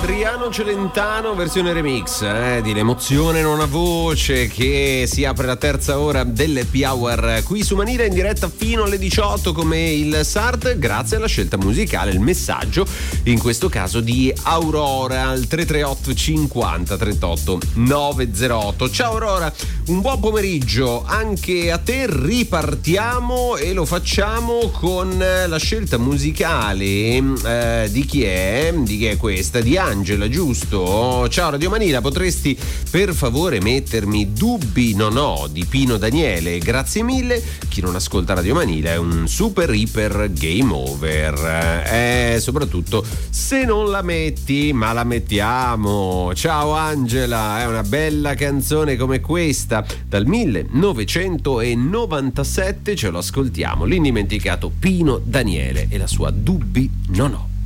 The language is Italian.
Adriano Celentano versione remix di L'emozione non ha voce, che si apre la terza ora dell'Happy Hour qui su Manira, in diretta fino alle 18 come il SART, grazie alla scelta musicale, il messaggio in questo caso di Aurora al 338 50 38 908. Ciao Aurora, un buon pomeriggio anche a te. Ripartiamo e lo facciamo con la scelta musicale di chi è questa? Di Angela, giusto? Ciao Radio Manila, potresti per favore mettermi Dubbi non ho di Pino Daniele? Grazie mille. Chi non ascolta Radio Manila è un super iper game over, soprattutto se non la metti, ma la mettiamo. Ciao Angela, è una bella canzone come questa dal 1997, ce lo ascoltiamo, l'indimenticato Pino Daniele e la sua Dubbi non ho.